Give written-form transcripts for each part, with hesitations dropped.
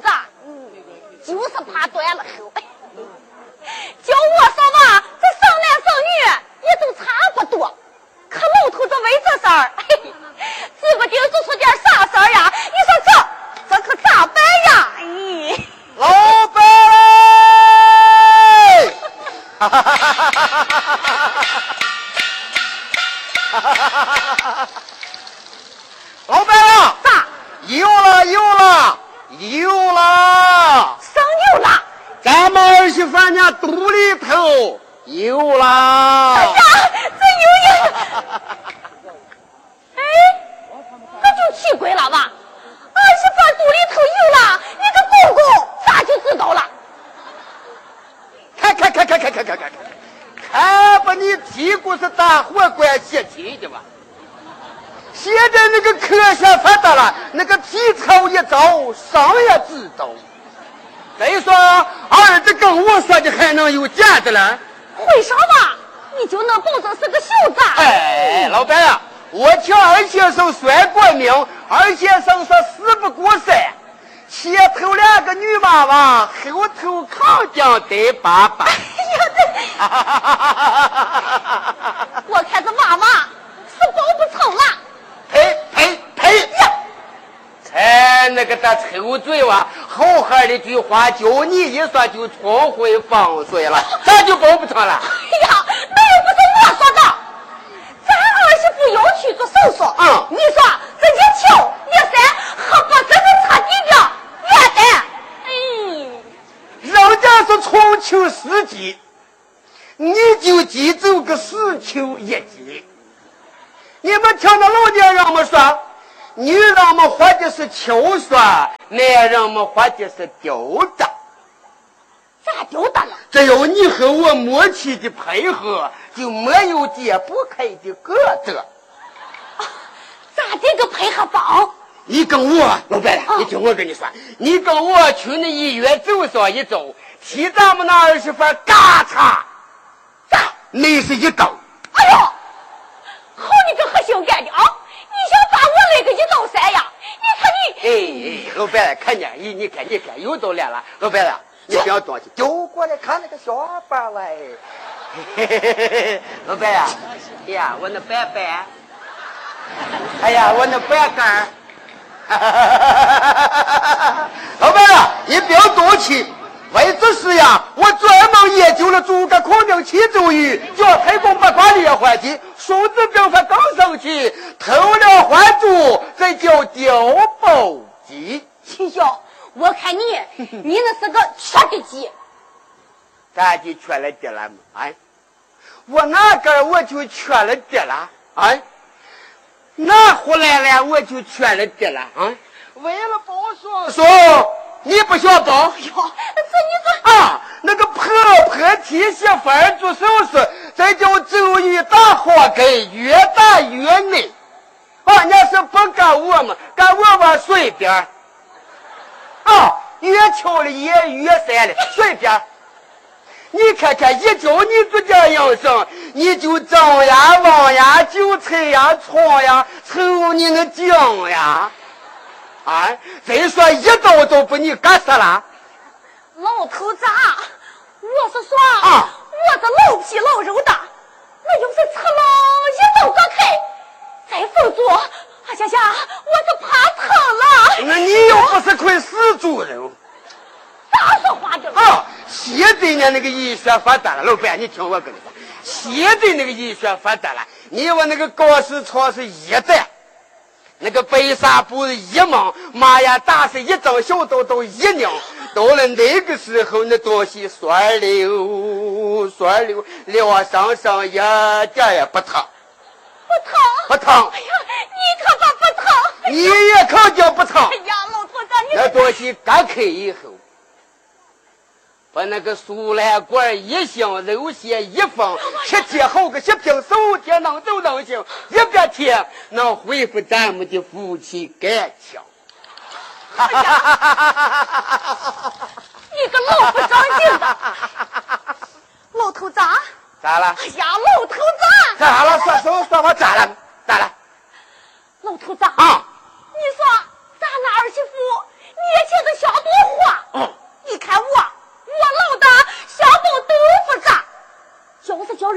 子，就是怕断了后。叫我说嘛，这生男生女也都差不多，可老头子为这事儿，指不定做出点啥事儿呀！你说这可咋办呀？咦， 老板，老板啊！ 咋？ 有了！ 生有了！ 咱们儿媳妇家肚里头有啦！ 哎呀，这有！哎，这就奇怪了吧？儿媳妇肚里头有了，你个公公咋就知道了？ 看，看把你屁股是大火管泄气的吧？现在那个科学发达了，那个皮草一招，上也知道。再说儿子跟我说的还能有假的了？ 为啥吧？你就能保证是个秀子？ 哎，老板啊，我听二先生算过命，二先生说事不过三，前头2个女娃娃，后头扛将带爸爸。 哎呀，我看这娃娃是保不成了。 呸呀！才那个大臭嘴哇！好好的句话，就你一说就冲回放水了，咱就保不成了。 哎呀，那又不是我说的，咱儿媳妇要去做手术。你说这一瞧一三，还不真是彻底的元旦。 人家是重秋4季，你就记住个4秋1季。你们听到老年人们说，女人们活的是秋霜，男人们活的是丢的。 咋丢的了？ 只有你和我默契的配合，就没有解不开的疙瘩。 咋的个配合法？ 你跟我，老板了，你听我跟你说，你跟我去那医院走上一走，替咱们那儿媳妇嘎嚓，咋？那是一刀。 哎呦！好你个黑心干的啊！你想把我那个一刀三呀？你看你！ 哎，老板看见你看又到来了，老板你不要东西，就过来看那个小包喂。老板呀，哎呀，我那板板，哎呀，我那板杆。老板你不要多气。为这事呀，我专门研究了诸葛孔明七周瑜，叫太公八卦列换计，数字兵法更生气，偷了还珠，这叫调包计。 秦晓，我看你那是个缺的鸡。 咋就缺了的了嘛？哎，我哪根我就缺了的了？哎，哪回来了我就缺了的了？啊，为了包说。你不晓得？ 哟，这你说啊，那个婆替媳妇儿做手术，这叫周瑜打活该，越打越内。人家是不干我们，干我们随便。啊，越敲了也越塞了，随便。你看看，一叫你做这样生，你就张呀、望呀、韭菜呀、葱呀，瞅你那酱呀。啊！再说一刀都把你干死了， 老头子，我是说我这老皮老肉的，那要是吃了一刀割开，再缝住，哎呀，我是怕疼了。 那你又不是块死猪肉， 咋说话的？ 现在呢那个医学发达了，老板，你听我跟你说，现在那个医学发达了，你我那个高市场是一袋。那个白纱布一蒙，妈呀，打是一张小刀刀一拧，到了那个时候，那东西酸溜，撂上一点也不疼。不疼。 哎呀，你可把不疼。 你也可叫不疼。 哎呀，老头子，你那东西割开以后，把那个苏兰管一箱，肉馅一放，贴好个10瓶，手贴能走能行，一边贴能恢复咱们的夫妻感情。 你个老不长进的老头子！ 咋了？ 哎呀，老头子！ 咋了？说吧，咋了？ 老头子啊！你说咱那儿媳妇年轻的像朵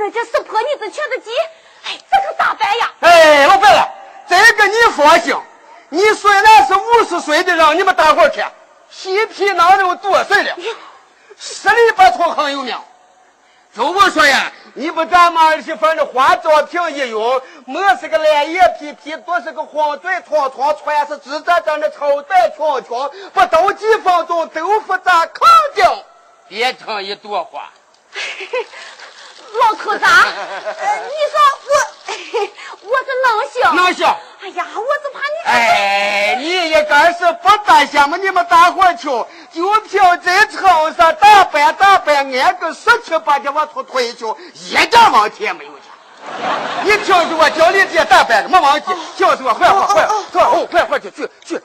这是破你子瘸子鸡，哎，这可咋办呀？ 哎，老白了，这个你放心，你虽然是50岁的让你们大伙看，皮皮囊肉多岁了，10里八脱坑有命。就我说呀，你不咱们儿媳妇的化妆品一用，没是个蓝眼皮皮，都是个黄嘴团团，穿是吱喳喳的超短裙裙，不到几分钟豆腐渣肯定变成一朵花。 老头子，你说我是能行？ 能行。 哎呀，我是怕你。 哎，你应该是不担心嘛？你们大伙瞧，就凭这场上打扮，按个17、18往出推去，一点问题也没有去。你听着我教你这打扮的没问题，听着我快，去，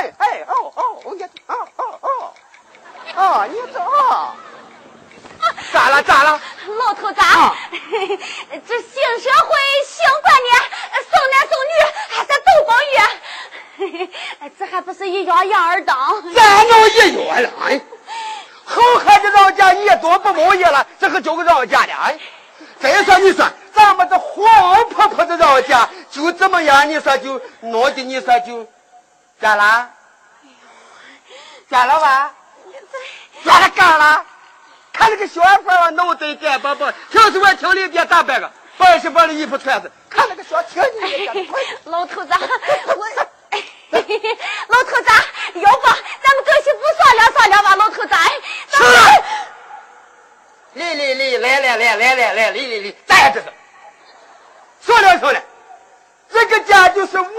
你这咋了？ 老头子，这新社会新观念，送男送女还是都包月，这还不是一样儿当？ 咋能一样了？哎，好汉的让家你多不满意了，这可叫个让家的哎。再说你说，咱们这黄婆婆的让家就这么样，你说就弄的，你说就咋了？咋了吧？咋了干了？看那个小孩儿弄得干巴巴，听说我听里边打扮个，80把的衣服穿着，看那个小青年。 老头子，老头子，要不咱们跟媳妇商量吧，老头子。 是。来，这是商量，这个家就是